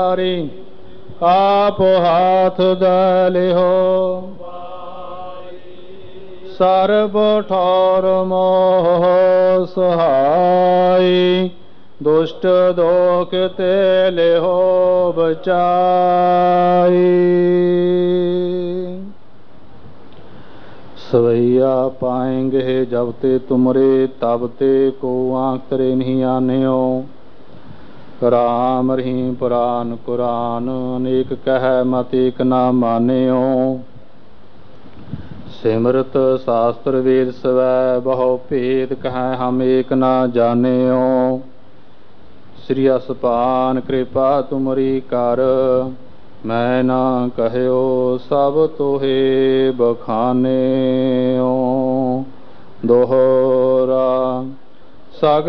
आप हाथ दलिहो सर्ब ठौर मोह सहाय दुष्ट दोख ते लेहो बचाई। सवैया पाएंगे जब ते तुमरे तब ते को आँख तरे नहीं आन्यो। राम रहीम पुराण कुरान अनेक कह मत एक ना मान्यो। सिमरत शास्त्र वेद सवै बहु भेद कह हम एक ना जान्यो। श्री असपान कृपा तुमरी कर मैं ना कहयो सब तोहे बखान्यो। दोहरा सग